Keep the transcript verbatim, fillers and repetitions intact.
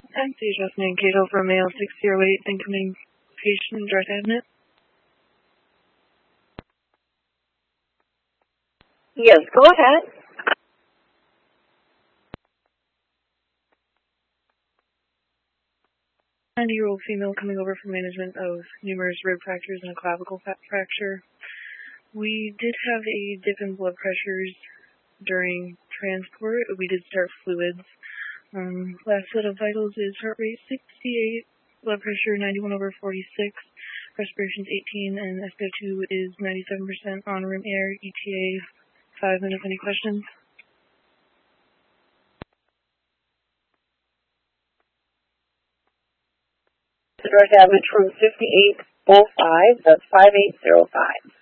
Taxi adjustment, Cato for male six zero eight, incoming patient, direct admit. Yes, go ahead. ninety-year-old female coming over for management of numerous rib fractures and a clavicle fracture. We did have a dip in blood pressures during transport. We did start fluids. Um, last set of vitals is heart rate sixty-eight, blood pressure ninety-one over forty-six, respirations eighteen, and S P O two is ninety-seven percent on room air, E T A five minutes. Any questions? The direct admit room fifty-eight oh five, that's five eight zero five.